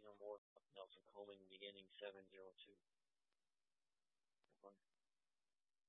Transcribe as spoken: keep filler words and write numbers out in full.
know more about Nelson Coleman beginning seven zero two.